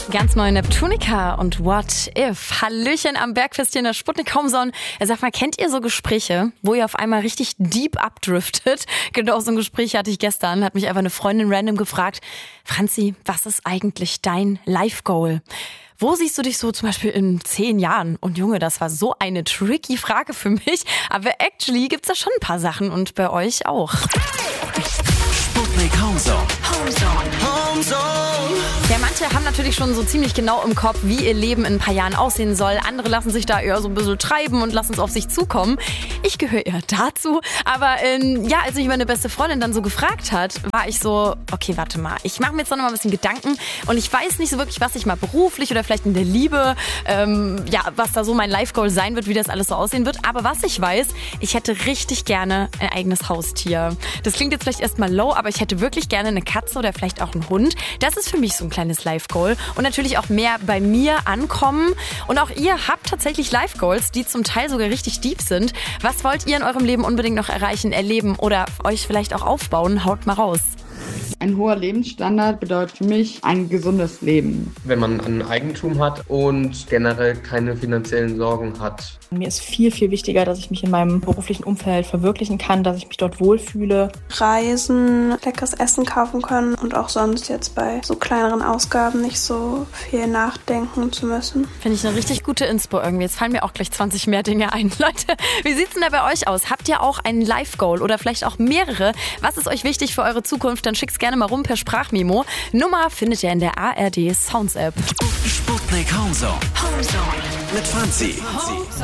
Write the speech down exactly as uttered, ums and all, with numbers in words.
Ganz neue Neptunica und What If. Hallöchen am Bergfest hier in der Sputnik Homezone. Sag mal, kennt ihr so Gespräche, wo ihr auf einmal richtig deep abdriftet? Genau so ein Gespräch hatte ich gestern. Hat mich einfach eine Freundin random gefragt: Franzi, was ist eigentlich dein Life-Goal? Wo siehst du dich so zum Beispiel in zehn Jahren? Und Junge, das war so eine tricky Frage für mich. Aber actually gibt's da schon ein paar Sachen und bei euch auch. Sputnik Homezone. Homezone. Homezone. Ja, manche haben natürlich schon so ziemlich genau im Kopf, wie ihr Leben in ein paar Jahren aussehen soll. Andere lassen sich da eher so ein bisschen treiben und lassen es auf sich zukommen. Ich gehöre eher dazu. Aber ähm, ja, als mich meine beste Freundin dann so gefragt hat, war ich so, okay, warte mal. Ich mache mir jetzt noch mal ein bisschen Gedanken und ich weiß nicht so wirklich, was ich mal beruflich oder vielleicht in der Liebe, ähm, ja, was da so mein Life-Goal sein wird, wie das alles so aussehen wird. Aber was ich weiß, ich hätte richtig gerne ein eigenes Haustier. Das klingt jetzt vielleicht erstmal low, aber ich hätte wirklich gerne eine Katze oder vielleicht auch einen Hund. Das ist für mich so ein kleines Life-Goal. Und natürlich auch mehr bei mir ankommen. Und auch ihr habt tatsächlich Life-Goals, die zum Teil sogar richtig deep sind. Was wollt ihr in eurem Leben unbedingt noch erreichen, erleben oder euch vielleicht auch aufbauen? Haut mal raus. Ein hoher Lebensstandard bedeutet für mich ein gesundes Leben. Wenn man ein Eigentum hat und generell keine finanziellen Sorgen hat. Mir ist viel, viel wichtiger, dass ich mich in meinem beruflichen Umfeld verwirklichen kann, dass ich mich dort wohlfühle. Reisen, leckeres Essen kaufen können und auch sonst jetzt bei so kleineren Ausgaben nicht so viel nachdenken zu müssen. Finde ich eine richtig gute Inspo irgendwie. Jetzt fallen mir auch gleich zwanzig mehr Dinge ein. Leute, wie sieht's denn da bei euch aus? Habt ihr auch ein Life-Goal oder vielleicht auch mehrere? Was ist euch wichtig für eure Zukunft? Dann schickt's gerne mal rum per Sprachmemo. Nummer findet ihr in der A R D Sounds App. Sputnik Homezone. Homezone. Mit Franzi.